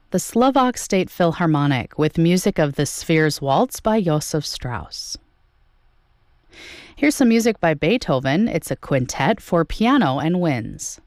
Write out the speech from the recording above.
the Slovak State Philharmonic with music of the Sphere's Waltz by Josef Strauss. Here's some music by Beethoven. It's a quintet for piano and winds.